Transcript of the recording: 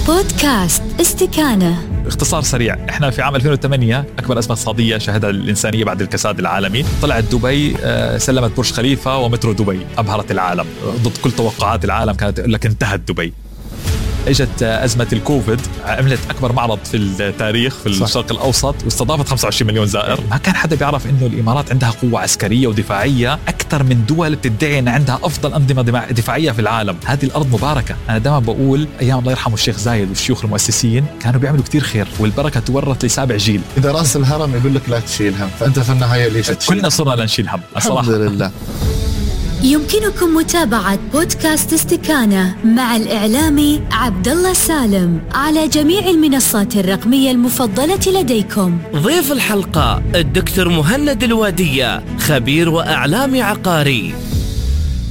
بودكاست استكانة. اختصار سريع، احنا في عام 2008 اكبر ازمه اقتصاديه شهدها الانسانيه بعد الكساد العالمي، طلعت دبي سلمت برج خليفه ومترو دبي، ابهرت العالم ضد كل توقعات العالم، كانت تقول لك انتهت دبي. اجت ازمه الكوفيد، عملت اكبر معرض في التاريخ في الشرق الاوسط واستضافت 25 مليون زائر. ما كان حدا بيعرف انه الامارات عندها قوه عسكريه ودفاعيه اكثر من دول بتدعي ان عندها افضل انظمه دفاعيه في العالم. هذه الارض مباركه. انا دائما بقول ايام الله يرحمه الشيخ زايد والشيوخ المؤسسين كانوا بيعملوا كثير خير، والبركه تورث لسابع جيل. اذا راس الهرم يقول لك لا تشيل هم، فانت في النهايه ليش تشيل؟ كلنا صرنا لا نشيل هم الصراحه. الحمد لله. يمكنكم متابعة بودكاست استكانة مع الإعلامي عبد الله سالم على جميع المنصات الرقمية المفضلة لديكم. ضيف الحلقة الدكتور مهند الوادية، خبير وإعلامي عقاري.